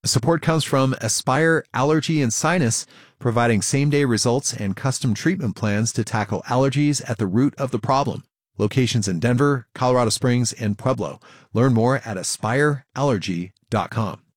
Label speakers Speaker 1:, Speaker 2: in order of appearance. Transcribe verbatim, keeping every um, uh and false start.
Speaker 1: Support comes from Aspire Allergy and Sinus, providing same-day results and custom treatment plans to tackle allergies at the root of the problem. Locations in Denver, Colorado Springs, and Pueblo. Learn more at aspire allergy dot com.